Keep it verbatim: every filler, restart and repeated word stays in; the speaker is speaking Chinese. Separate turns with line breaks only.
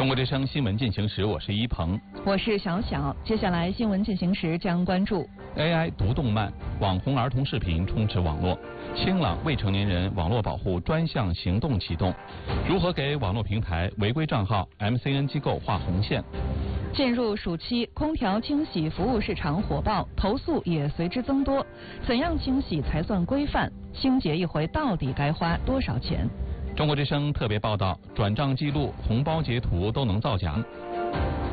中国之声新闻进行时，我是一鹏，
我是小小。接下来新闻进行时将关注
A I 读动漫，网红儿童视频充斥网络，清朗未成年人网络保护专项行动启动，如何给网络平台违规账号 M C N 机构画红线？
进入暑期，空调清洗服务市场火爆，投诉也随之增多。怎样清洗才算规范？清洁一回到底该花多少钱？
中国之声特别报道：转账记录、红包截图都能造假。